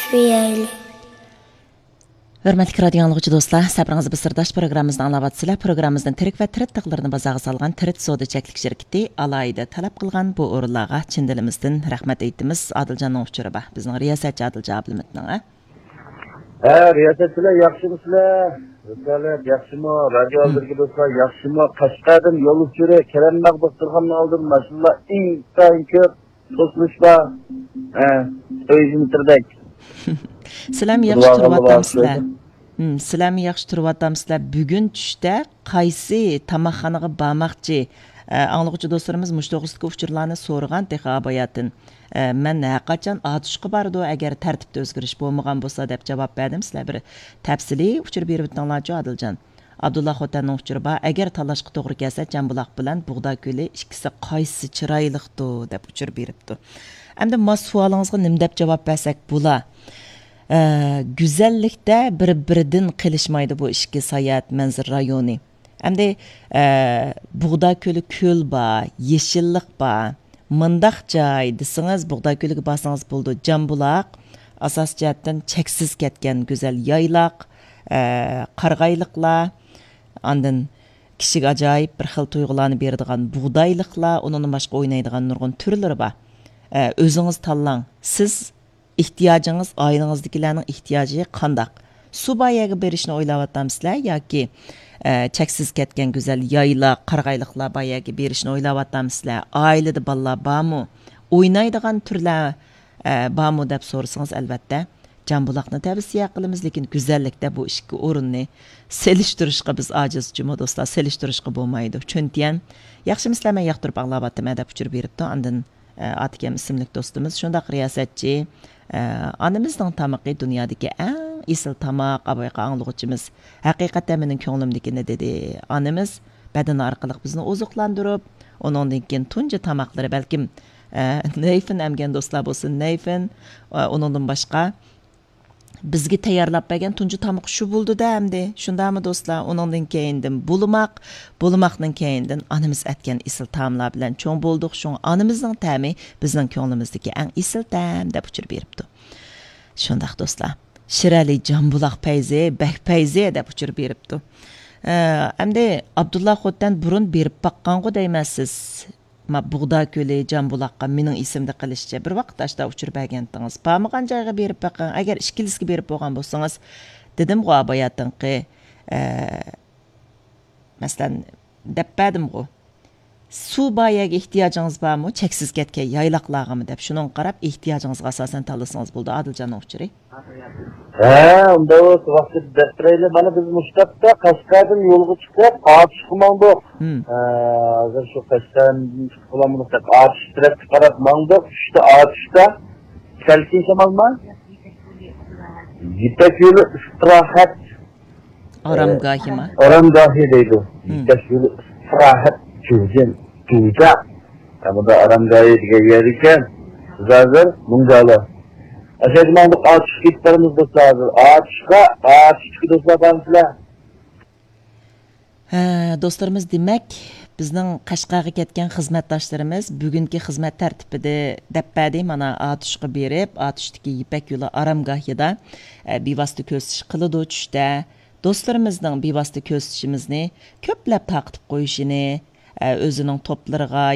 Viyayli. Hörmətli radio dinləyicilər, dostlar, səbrinizi bir sirdaş proqramımızdan anlawatsızlar. Proqramımızdan tirik və tirit tığlarını bazağa salğan Tirit Soda Çəklik şirkəti alayda talab qılğan bu orunlarga chin dilimizdən rəhmət etdimiz. Adilcanның uçuru bax. Bizning riyasətçi Adilcan Abdulmitning. Riyasətçilər yaxşımısınızlar? Dostlar, yaxşımı? Radio aldırgı dostlar, yaxşımı? Qashqardan yol uçuru Keremnaq dosturğanını aldım. Maşallah, insan köp tosmuşlar. Özüm tirdek. Sizlar yaxşı turvatamsızlar. Sizlar yaxşı turvatamsızlar. Bugun tushda qaysi tamoqxonaga bormoqchi? Anglag'uchi do'stlarimiz mushto'g'rislik uchurlarni so'ragan texaboyatin. Men haqiqatan atishqa bordi agar tartibda o'zgarish bo'lmagan bo'lsa deb javob berdim. Sizlar bir tafsiliy uchur berib o'tdinglar-chi Adiljon. Abdulla Xotanning uchuri bor. Agar talashqa to'g'ri kelsa, Jambuloq bilan Bug'da ko'li ikkisi qaysi chiroyliqdi deb uchur beribdi. Endi mas savolingizga nim deb javob bersak bo'lar. Güzellikdə bir-birindən qilishmaydı bu ikki sayat manzir rayoni. Endi Bug'da ko'li ko'l bor, yeşillik bor. Mındaq joy desangiz Bug'da ko'liga borsangiz bo'ldi. Jambuloq asos jihatdan cheksiz ketgan go'zal yayloq, qarg'ayliqlar, ondan kishiga ajoyib bir xil tuyg'ularni beradigan bug'doyliqlar, undan boshqa o'ynaydigan nurg'un turlari bor. O'zingiz tanlang. Siz ehtiyacınız, ailenizdekilerin ihtiyacı qandaq? Su bayağı berishni o'ylayapsizlar yoki cheksiz ketgan go'zal yayla, qarg'ayliqlar bayağı berishni o'ylayapsizlar? Ailada bolalar bormi? O'ynaydigan turlar bormi deb so'rasangiz albatta Jambuloqni tavsiya qilamiz, lekin go'zallikda bu ikki o'rinni selishtirishga biz ojiz juma do'stlar, selishtirishga bo'lmaydi. Chunki yaxshimizlar men yoqtirib anglayaptim deb uchur beribdi. Ondan Atikam ismli do'stimiz shundaq riyosatchi anamizning tamoqi dunyodagi eng esil tamoq aboyqa anglag'uchimiz haqiqatan mening ko'nglimdagini dedi. Anamiz badan orqali bizni oziqlantirib, undan keyin tunji tamoqlari balkim nayfin amgan do'stlar bo'lsin, nayfin undan boshqa bizga tayyorlab bergan tunji tamoq shu bo'ldi-da hamdi. Shundami do'stlar? Undan keyindan bulmoqning keyindan anamiz atgan esil taomlar bilan cho'ng bo'ldik. Shu anamizning ta'mi bizning ko'nglimizdagi eng esil ta'm deb uchur beribdi. Shundaq do'stlar. Shirali Jambuloq payzi, bak payzi deb uchur beribdi. Hamda Abdulla Xotdan burun berib baqqangu deymansiz. Ma Bug'da ko'li Jambuloqqa mening ismimda qilishcha bir vaqt ashda uchirib bergandingiz. Pamaqan joyga berib baqqan. Agar ishkilisiga berib bo'lgan bo'lsangiz, dedim-ku aboyatinqi masalan debbadim-ku. Su bayağı ehtiyacınız bormi? Cheksiz ketgan yayloqlargami deb shuni qarab ehtiyojingizga asosan tanlasangiz bo'ldi. Adiljon o'chiri. Unda vaqt debtrayli mana biz mushtabda Qashqardan yo'lga chiqib, Atish qilmoqdik. Hozir shu Qashqardan chiqib Atish tarafga qarab mangdik. Shunda Atishda salkin shamalman. Yipak yo'li istirohat Oramgohimi? Oramgohi deydi. Yipak yo'li istirohat Tuja. Burada aramgahı degan yer ekan. Biz hozir mungala. Aşağıdan bu Atish kitlarimiz dostlar. Atishga dostlar bormizlar. Dostlarimiz demak, bizning Qashqarga ketgan xizmatdoshlarimiz bugungi xizmat tartibida debberdi mana Atishga berib, Atishdagi Yipak yo'li aramgohida bevosita ko'rsatish qiladi tushda. Dostlarimizning bevosita ko'rsatishimizni ko'plab taqib qo'yishini, o'zining to'plariga